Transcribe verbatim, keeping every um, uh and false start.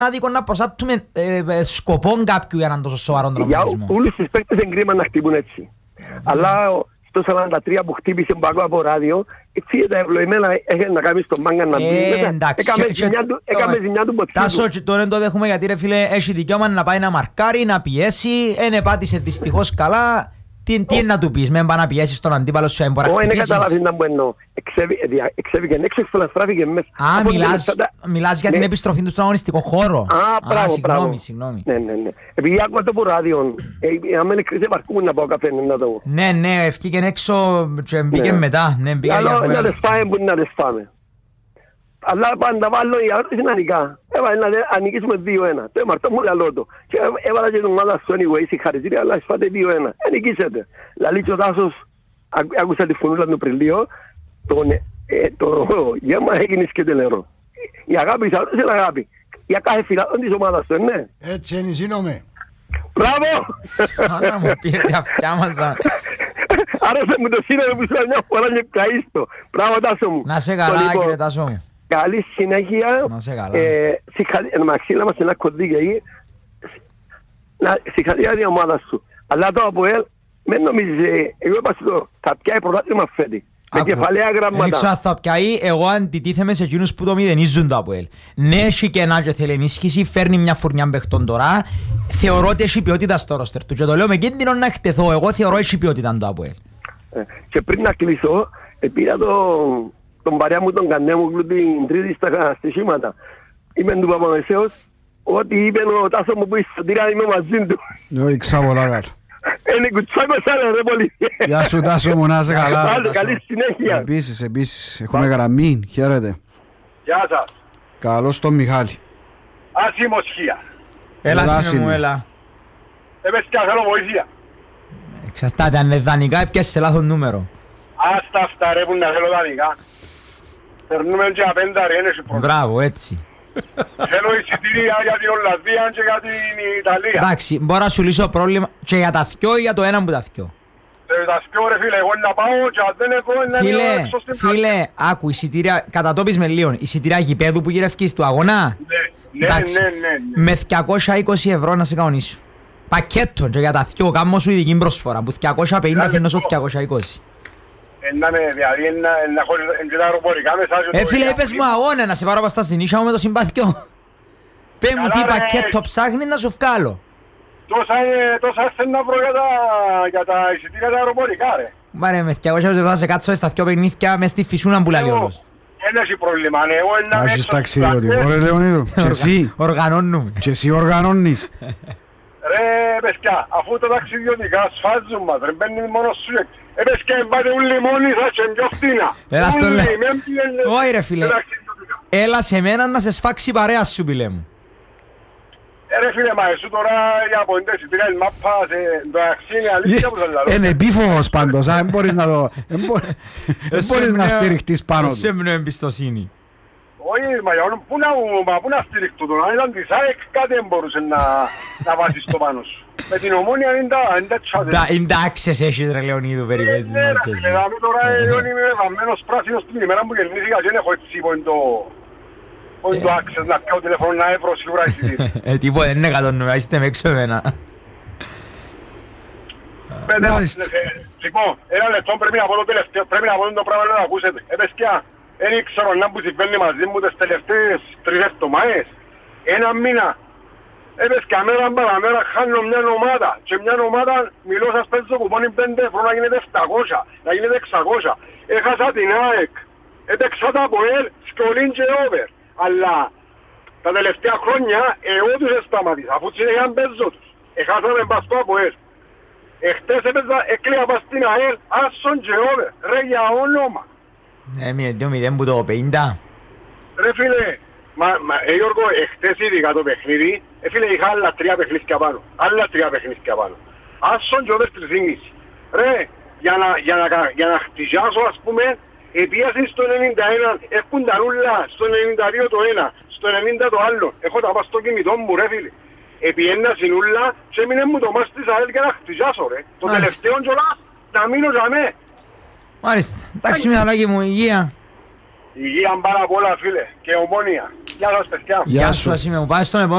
άδικο να προσάπτουμε ε, ε, σκοπών κάποιου για έναν τόσο σοβαρό τραυματισμό. Για όλους τους παίκτες είναι κρίμα να χτυπούν έτσι. Αλλά στο σαράντα τρία που χτύπησε μπακό από ράδιο, έτσι τα ευλογημένα έχει να κάνει στον μάγκα να μπει. Έκαμε ζημιά του ποτέ του. Τάσο, τώρα το δέχομαι γιατί ρε φίλε έχει δικαίωμα να πάει να μαρκάρει, να πιέσει, δεν πάτησε δυστυχώς καλά. Τι, τι είναι να του πεις, με να πιέσεις τον αντίπαλο σου, δεν μπορεί να χτυπήσεις. Όχι, είναι καταλάβει να μου εννοώ. Εξέβηκε έξω, εξφυλαστράφηκε μέσα. Α, μιλάς, μιλάς για την επιστροφή του στον αγωνιστικό χώρο. Α, μπράβο, μπράβο. Συγγνώμη. Ναι, ναι, ναι. Επειδή άκουα το που ράδιον, αν δεν εκκρίσε παρκούμουν να πάω καφέ, να το πω. Ναι, ναι, ευκήκεν έξω και μπήκε μετά. Άλλο να τις φάμε που να τις φάμε. Αλλά πάντα βάλω η ερώτηση είναι ανικά. Έβαλε να νικήσουμε δύο ένα. Το εμαρτώ μου λαλό το. Και έβαλα και την ομάδα στο anyway, συγχαρητήρια, αλλά σφάτε δύο ένα. Ε, νικήσετε. Λαλή και ο Τάσος, άκουσα τη φωνούλα του Πριλίο, το γέμμα έγινε και τελερό. Η αγάπη, η αγάπη είναι αγάπη. Για κάθε φιλάτων της ομάδας του, ναι. Έτσι ενισύνομαι. Μπράβο! Άρα μου πήρε τα αυτιά μας. Άρεσε μου το σύνολο που σου μια φορά και καίστο. Μπράβο Τάσο μου. Να σε καλά κύριε Τάσο μου. Καλή συνέχεια. Να σε καλά. Εν μαξίλα μας ένα κωδίκι. Συγχαρητήρια την ομάδα σου. Αλλά το ΑΠΟΕΛ, μην νομίζεις, εγώ είπα στο, θα πιάει πρωτάθλημα φέτη. Με κεφαλαία γραμμάτα. Δεν ξέρω αν θα πιάει, εγώ αντιτίθεμαι σε εκείνους που το μηδενίζουν το ΑΠΟΕΛ. Ναι, έχει και ένα και θέλει ενίσχυση, φέρνει μια φουρνιά παιχτών τώρα. Θεωρώ ότι έχει ποιότητα στο ρόστερ του και το λέω με κίνδυνο να εκτεθώ. Εγώ θεωρώ ότι έχει ποιότητα το ΑΠΟΕΛ. Και πριν να κλείσω, πήρα τον, τον παρέα μου τον Κανέμογλου την τρίτη στα στοιχήματα. Είμαι του Παπαμεσαίος, ό,τι είπε ο Τάσο μου που είσαι σωτήρα είμαι μαζί του. Όχι, ξάπολα καλά. Είναι κουτσάκος άλλα ρε πολύ. Γεια σου Τάσο μου, να είσαι καλά. Καλή συνέχεια. Επίσης, επίσης, έχουμε γραμμή, χαίρετε. Γεια σας. Καλώς τον Μιχάλη. Άσημος Χία. Έλα σύμε μου, έλα. Έπες και θέλω βοήθεια. Εξαρτάται, αν είναι δανεικά έπιασες σε λάθος νούμερο. Άστα αυτά ρε που να θέλω δανεικά. Περνούμε και απέντα ρε, είναι πρόβλημα. Μπράβο, έτσι. Θέλω εισιτήρια για την Ολλανδία και για την Ιταλία. Εντάξει, μπορώ να σου λύσω πρόβλημα και για τα δυο ή για το ένα που τα δυο. Ε, τα δυο ρε φίλε, εγώ να πάω και αν δεν έχω να μείνω έξω στην φίλε, φίλε, άκου, εισιτήρια, κατατόπις με λίγο, εισιτήρια γηπέδου που γυρευκείς του αγώνα. Ναι, ναι, εντάξει, ναι, ναι, ναι. με διακόσια είκοσι ευρώ να σε κανονίσω. Πακέτο και για τα δυο, κάμω σου ειδική προσφορά, που διακόσια πενήντα φέρνω σου διακόσια είκοσι. Να με, δηλαδή, να έχω τα αεροπορικά μέσα. Ε, φίλε, είπες μου αγώνα να σε πάρω πας στα συνήσια μου με το συμπάθειο. Πέ μου τι πακέτο ψάχνει να σου βγάλω. Τόσα θέλω να βρω για τα εισιτήρια τα αεροπορικά, ρε. Μα ρε, με διακόσια ευρώ σε κάτσω στα δυο παιχνίδια μες στη φυσούνα που λέει όλος. Δεν έχει πρόβλημα, ναι, εγώ να με έξω ταξιδιώτη, ωραία Λεωνίδου. Και εσύ. Οργανώνουμε. Και εσύ οργανώνεις. Ρε παιδιά, αφού τα ταξιδιωτικά σφάζουν μας, ρε μπαίνουν μόνο σου. Έπες και πάτε ούλοι μόνοι σας και πιο φτήνα. Έλα στο λέω. Όχι ρε φίλε. Έλα σε μένα να σε σφάξει η παρέα σου πιλέ μου. Ε ρε φίλε, μα εσύ τώρα για ποντές πήρα η μάπα σε το αξίνη αλήθεια που θα λαρώ. Είναι επίφοβος πάντως, δεν μπορείς να το... Δεν μπορείς να στηριχτείς πάνω του. Σε εμπνέω εμπιστοσύνη. Όχι, μα για όλο, πού να, πού να στηριχτώ τον, αν ήταν της ΑΕΚ κάτι δεν μπορούσε να, να βάζεις το πάνω σου. Με την Ομόνια είναι τα τσάδες. Είναι τα άξιες έχεις ρε Λεωνίδου, περιπέζεις να ξέρεις. ξέρεις. Ναι ρε φίλε, τώρα είμαι βαμμένος πράσινος την ημέρα που γεννήθηκα και δεν έχω έτσι που είναι το... Που είναι το άξιες να πιάω τηλεφωνό να έβρω σίγουρα εισιτήρια. Ε, τίποτε, δεν είναι εκατόν, είστε με έξω εμένα. Λοιπόν, ένα λεπτό πρέπει να πω το τελευταίο, πρέπει να πω το πράγμα να το ακούσετε. Ε, παιδιά, δεν ήξερα να που συμβαίνει μαζί μου τις τελευταίες τρεις εβδομάδες. Ένα μήνα. Ε, παιδιά, μέρα παραμέρα χάνω μια ομάδα. Και μια ομάδα μιλώ σας παίζω κουπόνι πέντε ευρώ να γίνεται επτακόσια, να γίνεται εξακόσια. Έχασα την ΑΕΚ. Έπαιξα τα από ελ, σκολίν και over. Αλλά τα τελευταία χρόνια εγώ τους εσταματήσα, αφού συνέχεια παίζω τους. Έχασαμε πας το από ελ. Εχτες έπαιζα, εκλεία πας στην ΑΕΛ, άσον και over. Ρε για όνομα. Ε, μη δύο μηδέν που το πενήντα. Ρε φίλε, μα, μα, ε, Γιώργο, εχτες ειδικά το παιχνίδι, ε, φίλε, είχα άλλα τρία παιχνίδια πάνω. Άλλα τρία παιχνίδια πάνω. Άσον και over τρισήμιση. Ρε, για να, για να, για να χτιζάσω, ας πούμε, επίαση στο ενενήντα ένα, έχουν τα ρούλα, στο ενενήντα δύο το ένα, στο ενενήντα το άλλο. Έχω τα πας στο κινητό μου, ρε φίλε. Επί ένα συνούλα και έμεινε μου το μάς της ΑΕΛ και να χτιζάσω, ρε. Το τελευταίο κιόλας να μείνω για μέ. Μάλιστα. Εντάξει, μιαλάκι μου, υγεία. Υγεία πάρα πολλά, φίλε. Και Ομόνια. Γεια σας παιδιά. Γεια Γεια σου. σου, Ασίμε μου. Πάμε στον επόμενο.